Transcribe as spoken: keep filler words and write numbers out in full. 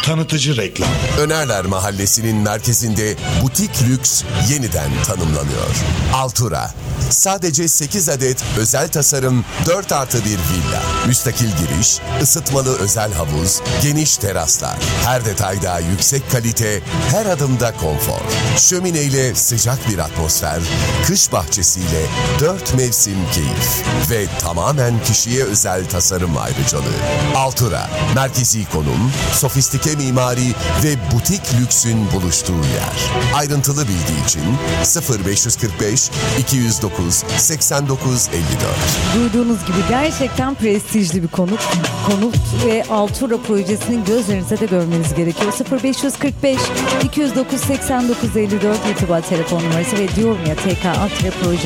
Tanıtıcı reklam. Önerler Mahallesi'nin merkezinde butik lüks yeniden tanımlanıyor. Altura. Sadece sekiz adet özel tasarım dört artı bir villa. Müstakil giriş, ısıtmalı özel havuz, geniş teraslar. Her detayda yüksek kalite, her adımda konfor. Şömineyle sıcak bir atmosfer, kış bahçesiyle dört mevsim keyif. Ve tamamen kişiye özel tasarım ayrıcalığı. Altura, merkezi konum, sofistike mimari ve butik lüksün buluştuğu yer. Ayrıntılı bilgi için sıfır beş kırk beş iki yüz dokuz seksen dokuz elli dört. Duyduğunuz gibi gerçekten prestijli bir konut. Konut ve Altura projesinin gözlerinize de görmeniz gerekiyor. sıfır beş kırk beş iki yüz dokuz seksen dokuz elli dört irtibat telefon numarası ve diyorum ya T K Altura proje